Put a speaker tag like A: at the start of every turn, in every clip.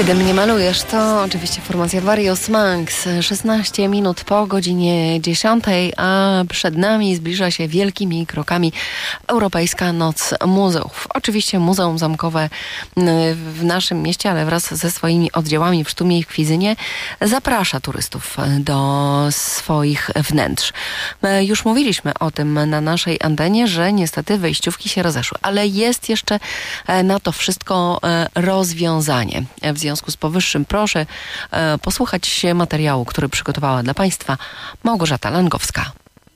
A: Kiedy mnie malujesz, to oczywiście formacja Various Monks. 16 minut po godzinie 10, a przed nami zbliża się wielkimi krokami Europejska Noc Muzeów. Oczywiście Muzeum Zamkowe w naszym mieście, ale wraz ze swoimi oddziałami w Sztumie i w Kwidzynie zaprasza turystów do swoich wnętrz. Już mówiliśmy o tym na naszej antenie, że niestety wejściówki się rozeszły, ale jest jeszcze na to wszystko rozwiązanie. W związku z powyższym proszę posłuchać materiału, który przygotowała dla Państwa Małgorzata Langowska.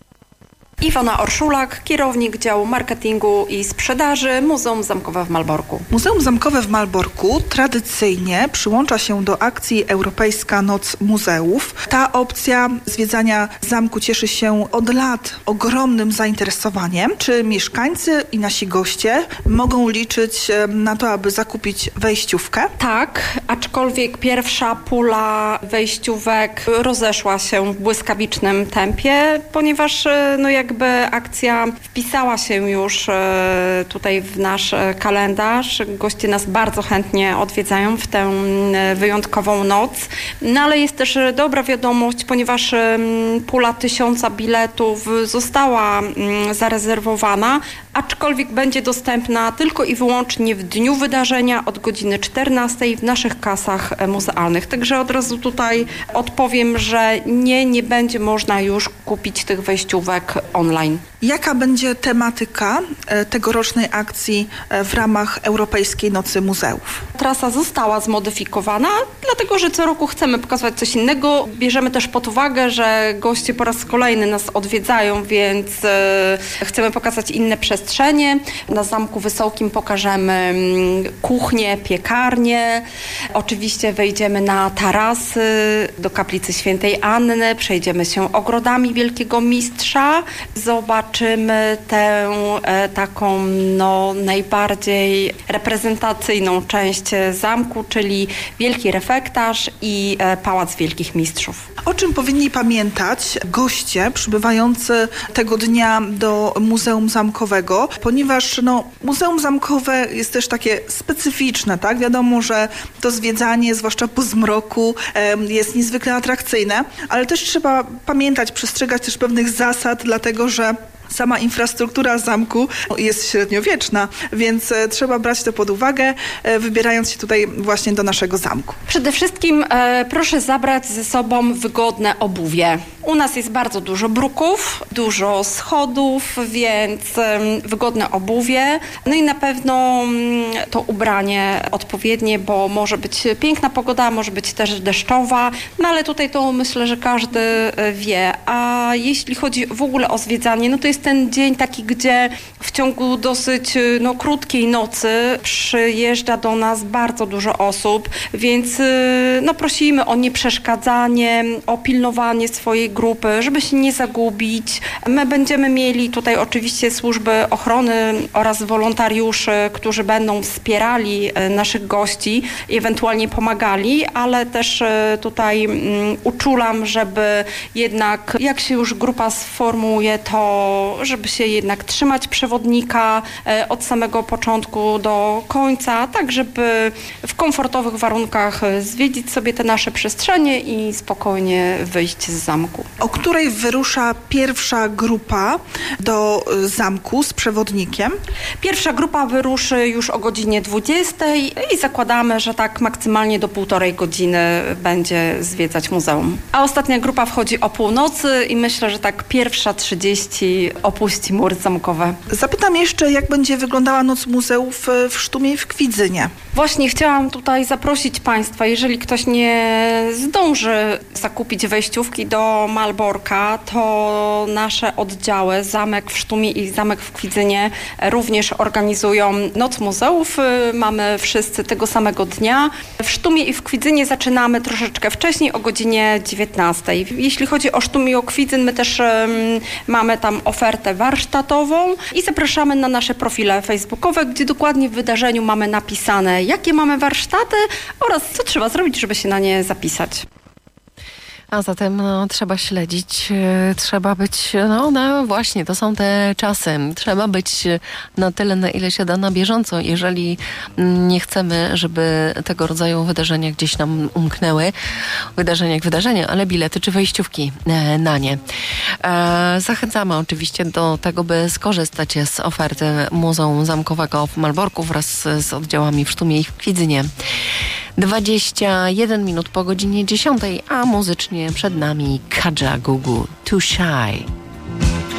B: Iwona Orszulak, kierownik działu marketingu i sprzedaży Muzeum Zamkowe w Malborku.
C: Muzeum Zamkowe w Malborku tradycyjnie przyłącza się do akcji Europejska Noc Muzeów. Ta opcja zwiedzania zamku cieszy się od lat ogromnym zainteresowaniem. Czy mieszkańcy i nasi goście mogą liczyć na to, aby zakupić wejściówkę?
B: Tak, aczkolwiek pierwsza pula wejściówek rozeszła się w błyskawicznym tempie, ponieważ jakby akcja wpisała się już tutaj w nasz kalendarz. Goście nas bardzo chętnie odwiedzają w tę wyjątkową noc. No ale jest też dobra wiadomość, ponieważ pula 1000 biletów została zarezerwowana, aczkolwiek będzie dostępna tylko i wyłącznie w dniu wydarzenia od godziny 14 w naszych kasach muzealnych. Także od razu tutaj odpowiem, że nie będzie można już kupić tych wejściówek online.
C: Jaka będzie tematyka tegorocznej akcji w ramach Europejskiej Nocy Muzeów?
B: Trasa została zmodyfikowana, dlatego że co roku chcemy pokazywać coś innego. Bierzemy też pod uwagę, że goście po raz kolejny nas odwiedzają, więc chcemy pokazać inne przestrzenie. Na Zamku Wysokim pokażemy kuchnię, piekarnię. Oczywiście wejdziemy na tarasy do Kaplicy Świętej Anny, przejdziemy się ogrodami Wielkiego Mistrza. Zobaczymy tę taką najbardziej reprezentacyjną część zamku, czyli Wielki Refektarz i Pałac Wielkich Mistrzów.
C: O czym powinni pamiętać goście przybywający tego dnia do Muzeum Zamkowego, ponieważ Muzeum Zamkowe jest też takie specyficzne, tak? Wiadomo, że to zwiedzanie, zwłaszcza po zmroku, jest niezwykle atrakcyjne, ale też trzeba pamiętać, przestrzegać też pewnych zasad, dlatego że sama infrastruktura zamku jest średniowieczna, więc trzeba brać to pod uwagę, wybierając się tutaj właśnie do naszego zamku.
B: Przede wszystkim proszę zabrać ze sobą wygodne obuwie. U nas jest bardzo dużo bruków, dużo schodów, więc wygodne obuwie. No i na pewno to ubranie odpowiednie, bo może być piękna pogoda, może być też deszczowa, no ale tutaj to myślę, że każdy wie. A jeśli chodzi w ogóle o zwiedzanie, to jest ten dzień taki, gdzie w ciągu dosyć krótkiej nocy przyjeżdża do nas bardzo dużo osób, więc prosimy o nieprzeszkadzanie, o pilnowanie swojej grupy, żeby się nie zagubić. My będziemy mieli tutaj oczywiście służby ochrony oraz wolontariuszy, którzy będą wspierali naszych gości i ewentualnie pomagali, ale też tutaj uczulam, żeby jednak jak się już grupa sformułuje, to żeby się jednak trzymać przewodnika od samego początku do końca, tak żeby w komfortowych warunkach zwiedzić sobie te nasze przestrzenie i spokojnie wyjść z zamku.
C: O której wyrusza pierwsza grupa do zamku z przewodnikiem?
B: Pierwsza grupa wyruszy już o godzinie 20 i zakładamy, że tak maksymalnie do 1,5 godziny będzie zwiedzać muzeum. A ostatnia grupa wchodzi o północy i myślę, że tak 1:30 opuści mury zamkowe.
C: Zapytam jeszcze, jak będzie wyglądała Noc Muzeów w Sztumie i w Kwidzynie.
B: Właśnie chciałam tutaj zaprosić Państwa, jeżeli ktoś nie zdąży zakupić wejściówki do Malborka, to nasze oddziały, Zamek w Sztumie i Zamek w Kwidzynie również organizują Noc Muzeów. Mamy wszyscy tego samego dnia. W Sztumie i w Kwidzynie zaczynamy troszeczkę wcześniej, o godzinie 19. Jeśli chodzi o Sztum i o Kwidzyn, my też mamy tam ofertę warsztatową i zapraszamy na nasze profile facebookowe, gdzie dokładnie w wydarzeniu mamy napisane, jakie mamy warsztaty oraz co trzeba zrobić, żeby się na nie zapisać.
A: A zatem trzeba śledzić, trzeba być, właśnie, to są te czasy. Trzeba być na tyle, na ile się da na bieżąco, jeżeli nie chcemy, żeby tego rodzaju wydarzenia gdzieś nam umknęły. Wydarzenia jak wydarzenia, ale bilety czy wejściówki na nie. Zachęcamy oczywiście do tego, by skorzystać z oferty Muzeum Zamkowego w Malborku wraz z oddziałami w Sztumie i w Kwidzynie. 21 minut po godzinie 10, a muzycznie przed nami Kaja Gugu, Too Shy.